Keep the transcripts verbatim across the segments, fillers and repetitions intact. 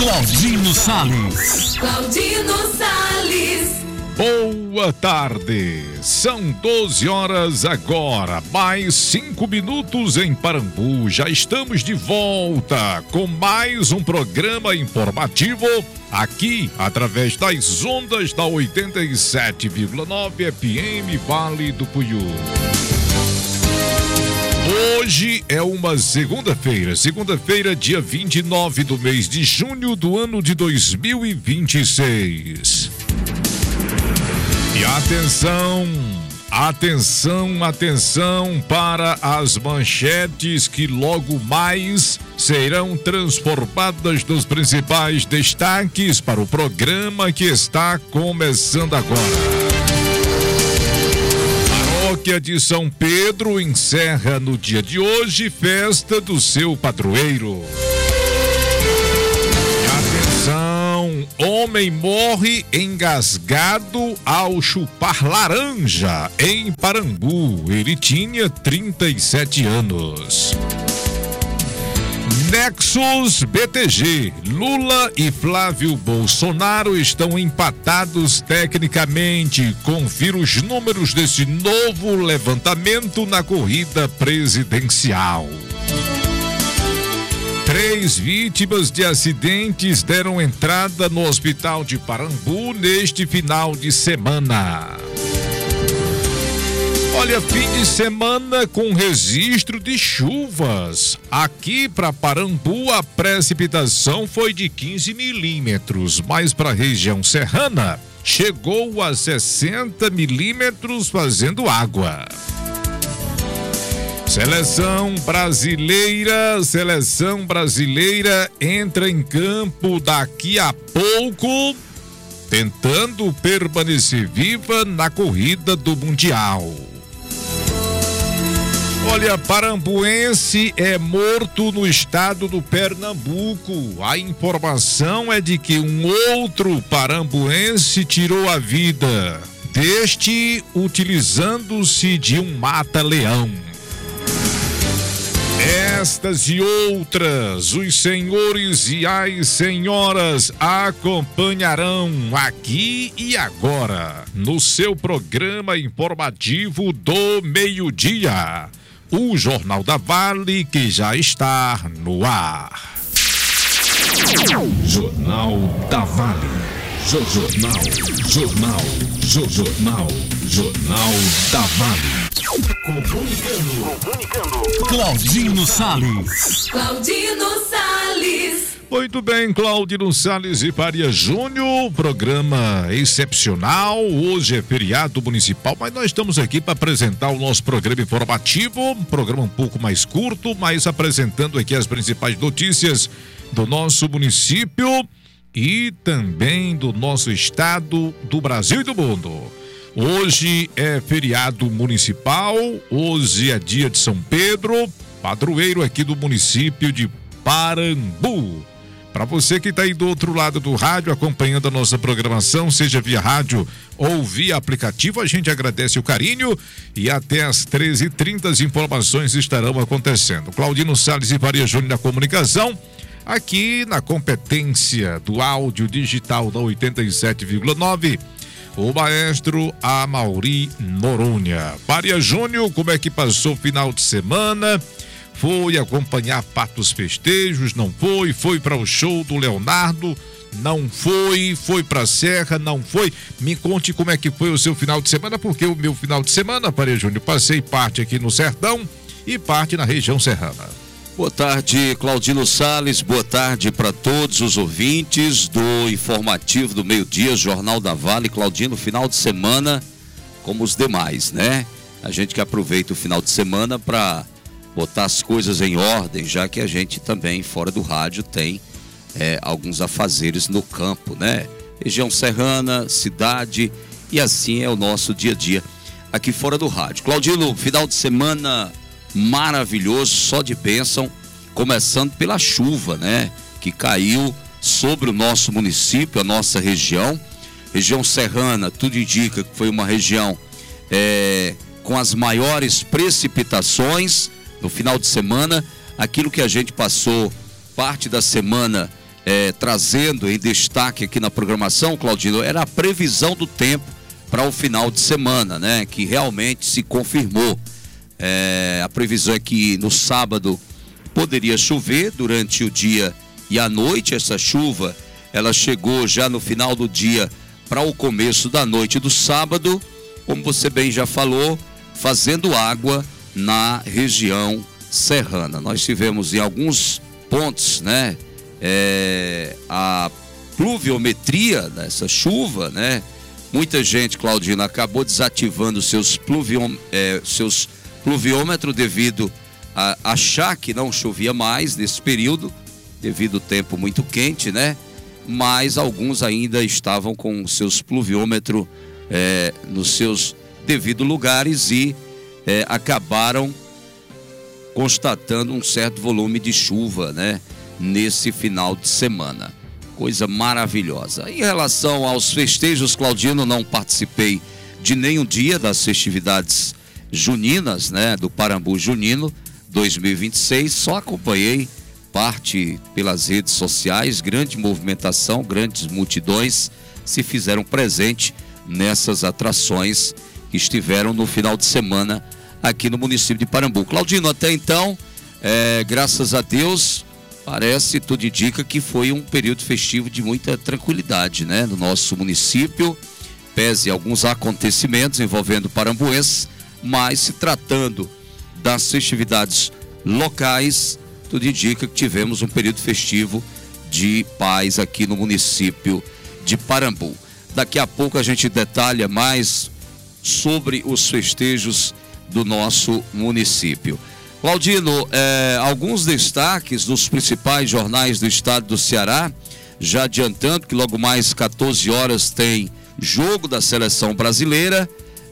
Claudino Sales. Claudino Sales. Boa tarde, são doze horas agora, mais cinco minutos em Parambu. Já estamos de volta com mais um programa informativo aqui através das ondas da oitenta e sete vírgula nove F M Vale do Puiú. Hoje é uma segunda-feira, segunda-feira, dia vinte e nove do mês de junho do ano de dois mil e vinte e seis. E atenção, atenção, atenção para as manchetes que logo mais serão transformadas nos principais destaques para o programa que está começando agora. Paróquia de São Pedro encerra no dia de hoje festa do seu padroeiro. E atenção, homem morre engasgado ao chupar laranja em Parambu. Ele tinha trinta e sete anos. Nexus B T G, Lula e Flávio Bolsonaro estão empatados tecnicamente. Confira os números desse novo levantamento na corrida presidencial. Três vítimas de acidentes deram entrada no hospital de Parambu neste final de semana. Olha, fim de semana com registro de chuvas. Aqui para Parambu a precipitação foi de quinze milímetros, mas para a região serrana chegou a sessenta milímetros fazendo água. Seleção brasileira, seleção brasileira entra em campo daqui a pouco, tentando permanecer viva na corrida do Mundial. Olha, parambuense é morto no estado do Pernambuco. A informação é de que um outro parambuense tirou a vida, deste utilizando-se de um mata-leão. Estas e outras, os senhores e as senhoras acompanharão aqui e agora, no seu programa informativo do meio-dia. O Jornal da Vale, que já está no ar. Jornal da Vale. Jornal, jornal, jornal, Jornal da Vale. Comunicando, comunicando. Claudino Sales. Claudino Sales. Muito bem, Claudino Sales e Faria Júnior, programa excepcional. Hoje é feriado municipal, mas nós estamos aqui para apresentar o nosso programa informativo, um programa um pouco mais curto, mas apresentando aqui as principais notícias do nosso município e também do nosso estado, do Brasil e do mundo. Hoje é feriado municipal, hoje é dia de São Pedro, padroeiro aqui do município de Parambu. Para você que está aí do outro lado do rádio, acompanhando a nossa programação, seja via rádio ou via aplicativo, a gente agradece o carinho e até às treze e trinta as informações estarão acontecendo. Claudino Sales e Faria Júnior da comunicação, aqui na competência do áudio digital da oitenta e sete vírgula nove, o maestro Amauri Noronha. Faria Júnior, como é que passou o final de semana? Foi acompanhar parte dos festejos? Não foi? Foi para o show do Leonardo? Não foi? Foi para a Serra? Não foi? Me conte como é que foi o seu final de semana, porque o meu final de semana, Faria Júnior, passei parte aqui no Sertão e parte na região serrana. Boa tarde, Claudino Sales, boa tarde para todos os ouvintes do informativo do meio-dia, Jornal da Vale. Claudino, final de semana como os demais, né? A gente que aproveita o final de semana para botar as coisas em ordem, já que a gente também, fora do rádio, tem é, alguns afazeres no campo, né? Região serrana, cidade, e assim é o nosso dia a dia aqui fora do rádio. Claudino, final de semana maravilhoso, só de bênção, começando pela chuva, né? Que caiu sobre o nosso município, a nossa região. Região serrana, tudo indica que foi uma região é, com as maiores precipitações no final de semana. Aquilo que a gente passou parte da semana é, trazendo em destaque aqui na programação, Claudino, era a previsão do tempo para o final de semana, né? Que realmente se confirmou. É, a previsão é que no sábado poderia chover durante o dia e a noite. Essa chuva, ela chegou já no final do dia para o começo da noite do sábado, como você bem já falou, fazendo água na região serrana. Nós tivemos em alguns pontos, né, é, a pluviometria dessa chuva, né? Muita gente, Claudino, acabou desativando seus, pluviom, é, seus pluviômetros devido a achar que não chovia mais nesse período, devido ao tempo muito quente, né? Mas alguns ainda estavam com seus pluviômetros é, nos seus devidos lugares e é, acabaram constatando um certo volume de chuva, né, nesse final de semana. Coisa maravilhosa. Em relação aos festejos, Claudino, não participei de nenhum dia das festividades juninas, né, do Parambu Junino dois mil e vinte e seis, só acompanhei parte pelas redes sociais. Grande movimentação, grandes multidões se fizeram presente nessas atrações que estiveram no final de semana aqui no município de Parambu. Claudino, até então, é, graças a Deus, parece, tudo indica que foi um período festivo de muita tranquilidade, né, no nosso município, pese alguns acontecimentos envolvendo parambuenses, mas se tratando das festividades locais, tudo indica que tivemos um período festivo de paz aqui no município de Parambu. Daqui a pouco a gente detalha mais sobre os festejos do nosso município. Claudino, eh, alguns destaques dos principais jornais do estado do Ceará, já adiantando que logo mais quatorze horas tem jogo da seleção brasileira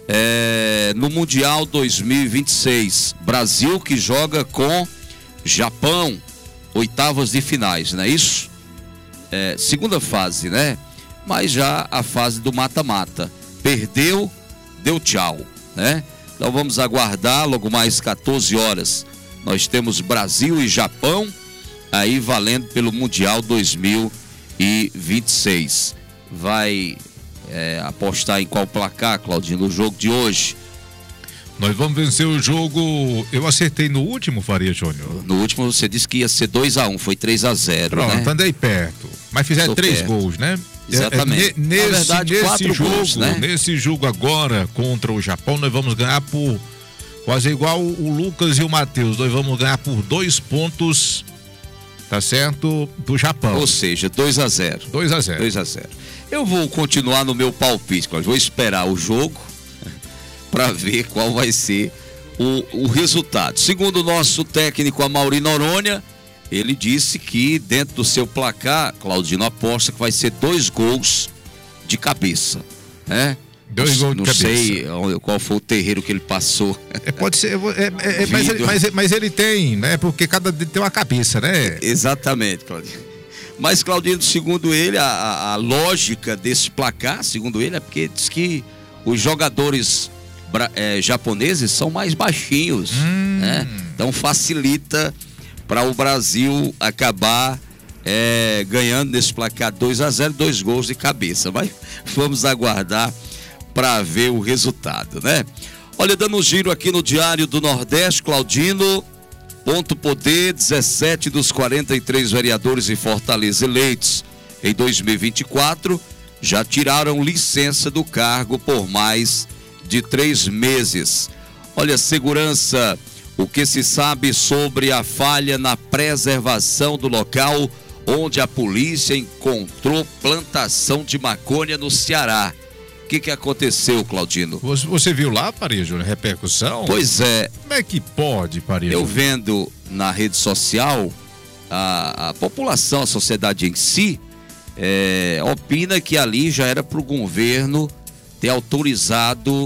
eh, no Mundial dois mil e vinte e seis. Brasil que joga com Japão, oitavas de finais, não é isso? É, segunda fase, né? Mas já a fase do mata-mata. Perdeu, deu tchau, né? Então vamos aguardar, logo mais quatorze horas. Nós temos Brasil e Japão aí valendo pelo Mundial dois mil e vinte e seis. Vai é, apostar em qual placar, Claudinho, no jogo de hoje? Nós vamos vencer o jogo. Eu acertei no último, Faria Júnior. No último você disse que ia ser dois a um, foi três a zero. Pronto, né? Andei perto. Mas fizeram três perto. gols, né? Exatamente. É, nesse, Na verdade, nesse quatro jogo, gols, né? Nesse jogo agora contra o Japão, nós vamos ganhar por quase igual o Lucas e o Matheus. Nós vamos ganhar por dois pontos, tá certo? Do Japão. Ou seja, dois a zero. dois a zero. dois a zero. Eu vou continuar no meu palpite, Cláudio. Vou esperar o jogo para ver qual vai ser o, o resultado. Segundo o nosso técnico Amaury Noronha, ele disse que dentro do seu placar, Claudino aposta que vai ser dois gols de cabeça, né? Dois gols de Não cabeça. sei qual foi o terreiro que ele passou. É, pode ser, é, é, é, mas, ele, mas, mas ele tem, né? Porque cada dedo tem uma cabeça, né? Exatamente, Claudinho. Mas, Claudinho, segundo ele, a, a, a lógica desse placar, segundo ele, é porque diz que os jogadores é, japoneses são mais baixinhos, hum. né? Então facilita para o Brasil acabar é, ganhando nesse placar dois a zero, dois gols de cabeça. Mas vamos aguardar para ver o resultado, né? Olha, dando um giro aqui no Diário do Nordeste, Claudino, ponto poder, dezessete dos quarenta e três vereadores em Fortaleza eleitos em dois mil e vinte e quatro já tiraram licença do cargo por mais de três meses. Olha, segurança, o que se sabe sobre a falha na preservação do local onde a polícia encontrou plantação de maconha no Ceará. O que que aconteceu, Claudino? Você, você viu lá, Faria Júnior, repercussão? Pois é. Como é que pode, Faria Eu Júnior? vendo na rede social, a, a população, a sociedade em si, é, opina que ali já era para o governo ter autorizado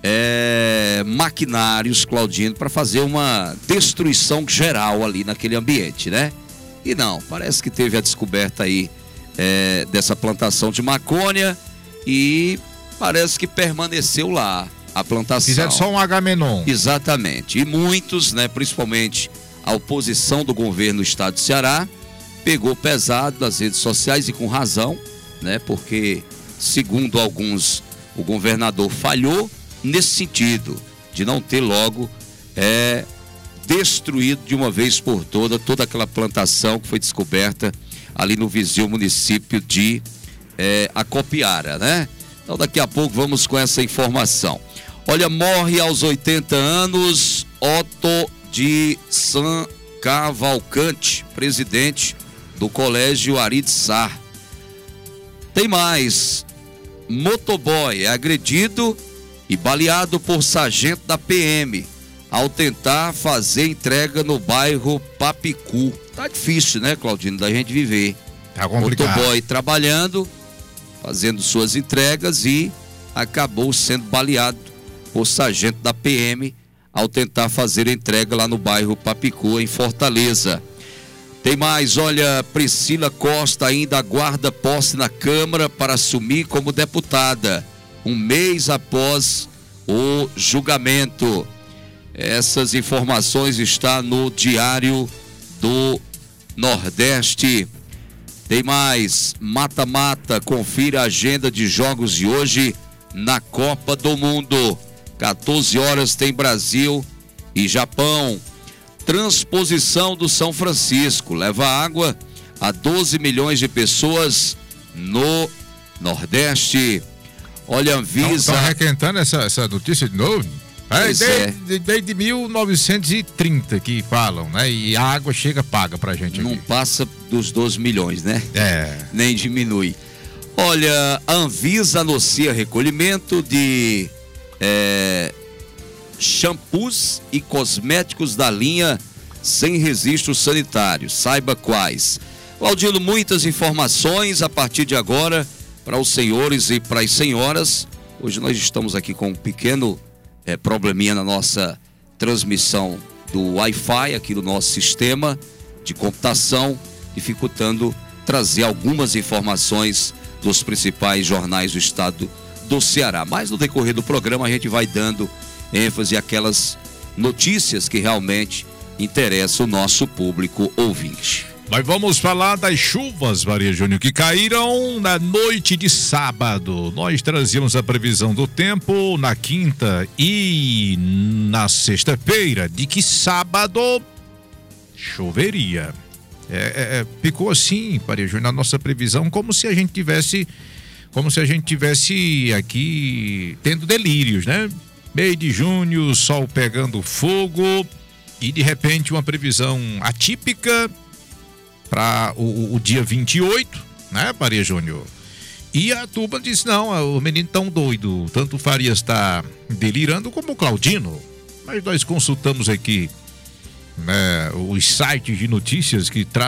é, maquinários, Claudino, para fazer uma destruição geral ali naquele ambiente, né? E não, parece que teve a descoberta aí é, dessa plantação de maconha e parece que permaneceu lá a plantação. Fizeram só um Agamenon. Exatamente. E muitos, né, principalmente a oposição do governo do estado do Ceará, pegou pesado nas redes sociais e com razão, né? Porque, segundo alguns, o governador falhou nesse sentido, de não ter logo é, destruído de uma vez por toda toda aquela plantação que foi descoberta ali no vizinho município de é, Acopiara, né? Então daqui a pouco vamos com essa informação. Olha, morre aos oitenta anos Otto de San Cavalcante, presidente do Colégio Arid Sar. Tem mais, motoboy é agredido e baleado por sargento da P M ao tentar fazer entrega no bairro Papicu. Tá difícil, né, Claudino, da gente viver. Tá complicado. Motoboy trabalhando, fazendo suas entregas e acabou sendo baleado por sargento da P M ao tentar fazer entrega lá no bairro Papicu, em Fortaleza. Tem mais, olha, Priscila Costa ainda aguarda posse na Câmara para assumir como deputada, um mês após o julgamento. Essas informações estão no Diário do Nordeste. Tem mais, mata-mata, confira a agenda de jogos de hoje na Copa do Mundo. quatorze horas tem Brasil e Japão. Transposição do São Francisco leva água a doze milhões de pessoas no Nordeste. Olha, a Anvisa... Estão requentando essa, essa notícia de novo? É, desde, é. desde mil novecentos e trinta que falam, né? E a água chega paga pra gente Não aqui. passa dos doze milhões, né? É. Nem diminui. Olha, a Anvisa anuncia recolhimento de é, shampoos e cosméticos da linha sem registro sanitário. Saiba quais. Claudino, muitas informações a partir de agora para os senhores e para as senhoras. Hoje nós estamos aqui com um pequeno é, probleminha na nossa transmissão do Wi-Fi aqui do nosso sistema de computação, dificultando trazer algumas informações dos principais jornais do estado do Ceará. Mas no decorrer do programa a gente vai dando ênfase àquelas notícias que realmente interessam o nosso público ouvinte. Nós vamos falar das chuvas, Maria Júnior, que caíram na noite de sábado. Nós trazíamos a previsão do tempo na quinta e na sexta-feira, de que sábado choveria. É, é, ficou assim, Maria Júnior, na nossa previsão, como se a gente tivesse, como se a gente tivesse aqui tendo delírios, né? Meio de junho, sol pegando fogo e de repente uma previsão atípica para o, o dia vinte e oito, né, Maria Júnior? E a turma disse, não, o menino tão doido, tanto o Farias está delirando como o Claudino. Mas nós consultamos aqui, né, os sites de notícias que trazem